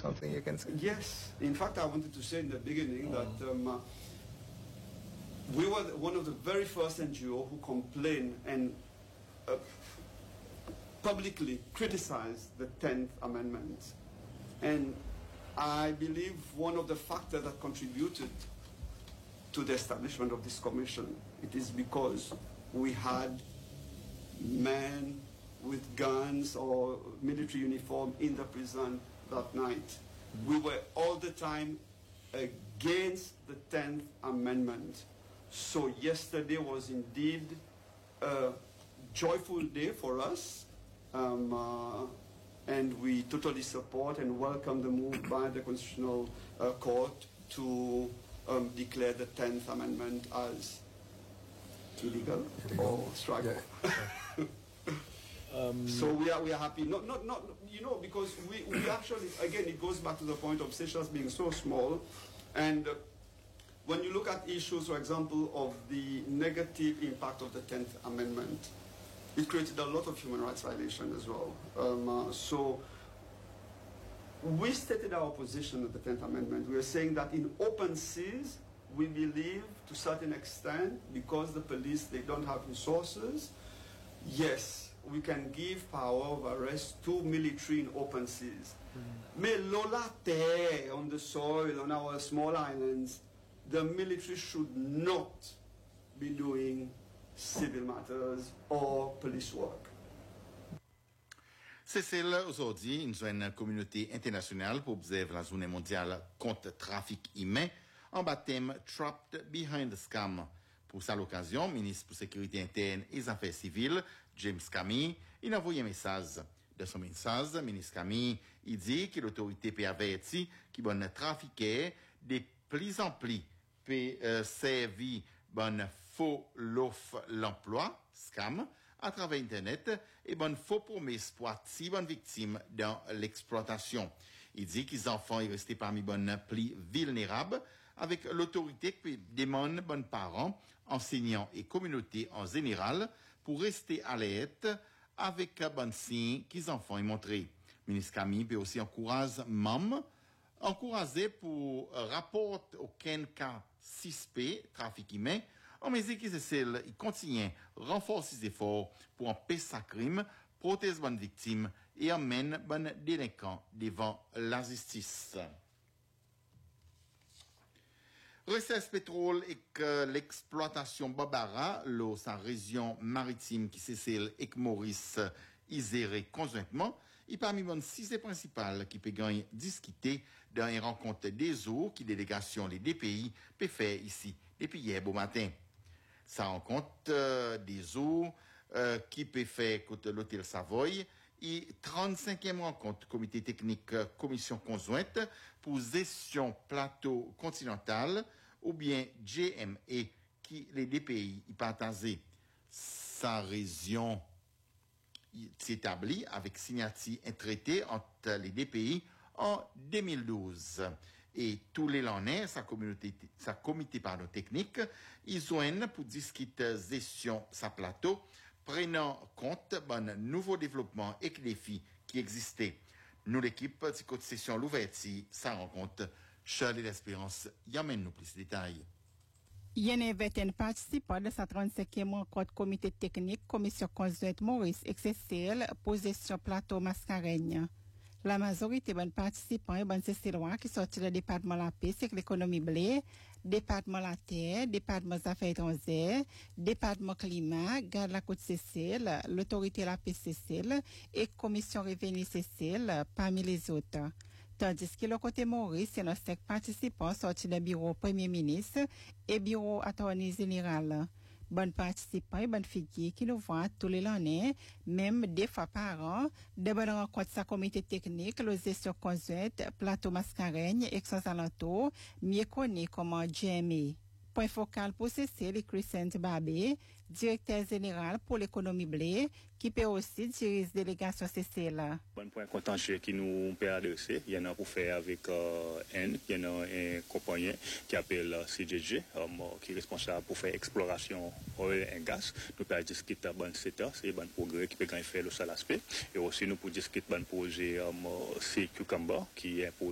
something you can say? Yes. In fact, I wanted to say in the beginning that we were one of the very first NGO who complained and publicly criticized the 10th Amendment. And I believe one of the factors that contributed to the establishment of this commission, it is because we had men with guns or military uniform in the prison that night. We were all the time against the 10th Amendment. So yesterday was indeed a joyful day for us, and we totally support and welcome the move by the Constitutional Court to declare the 10th Amendment as illegal or strikeable. Yeah. So we are happy. Not because we actually, again, it goes back to the point of Seychelles being so small, and when you look at issues, for example, of the negative impact of the 10th Amendment, it created a lot of human rights violations as well. So we stated our position at the 10th Amendment. We are saying that in open seas, we believe to a certain extent, because the police, they don't have resources, yes, we can give power of arrest to military in open seas. Mais lola terre, on the soil, on our small islands, the military should not be doing civil matters or police work. C'est celle aujourd'hui, une communauté internationale pour observer la journée mondiale contre le trafic humain en baptême Trapped Behind the Scam. Pour ça l'occasion, ministre pour sécurité interne et affaires civiles, James Camille, il a envoyé un message. Dans son message, ministre Camille, il dit que l'autorité peut avertir qu'il va trafiquer de plus en plus peut servir bon faux l'offre l'emploi, scam, à travers Internet, et bon faux promesses pour attirer bonnes victimes dans l'exploitation. Il dit qu'ils enfants sont restés parmi bonnes plus vulnérables, avec l'autorité qui demande bonnes parents, enseignants et communautés en général, pour rester alerte avec bon signe qu'ils enfants y montré. Ministre Camille peut aussi encourager pour rapporter aucun cas suspect trafic humain, en mesure qu'ils essaient ils continuent renforcer les efforts pour empêcher ce crime, protéger bonnes victimes et emmène bonnes délinquants devant la justice. Recesse pétrole et que l'exploitation Barbara, sa région maritime qui s'esselle et que Maurice iséré conjointement, et parmi les 6 principales qui peut gagner discuter dans une rencontre des eaux qui délégation les deux pays peut faire ici depuis hier beau matin. Ça rencontre des eaux qui peut faire côté l'hôtel Savoy et 35e rencontre comité technique commission conjointe pour gestion plateau continental ou bien GME qui les deux pays y partagent sa région s'établit avec signature un traité entre les deux pays en 2012. Et tous les lendemains, sa comité technique, ils joignent pour discuter gestion sa plateau, prenant compte bon nouveaux développements et défis qui existaient. Nous, l'équipe de côté session l'ouverture, ça rencontre Charles l'Espérance, y amène nous plus de détails. Il y a une vingtaine de participants de sa 35e rencontre comité technique, commission conjointe Maurice XCL, pour gestion plateau Mascareigne. La majorité des participants et des lois qui sortent du département de la paix, c'est l'économie blé, département de la terre, département des affaires étrangères, département climat, garde la côte Cécile, l'autorité de la paix Cécile et commission revenu Cécile parmi les autres. Tandis que le côté Maurice, c'est nos 5 participants sortis du bureau Premier ministre et bureau attorney général. Bonnes participants et bonnes figures qui nous voient tous les années, même 2 fois par an, de bonnes rencontres sa comité technique, le gestion conjointe, plateau Mascareigne et sans alentour, mieux connu comme GME. Point focal pour Cécile et Christian Babé, directeur général pour l'économie blé, qui peut aussi diriger délégation Cécile. Bon point contentieux qui nous peut adresser, il y en a pour faire avec N, il y en a un compagnie qui appelle CGG, qui est responsable pour faire exploration oil et gaz. Nous pouvons discuter bon secteur, c'est bon progrès qui peut gagner faire le seul aspect. Et aussi nous pouvons discuter bon projet C Cucumber, qui est un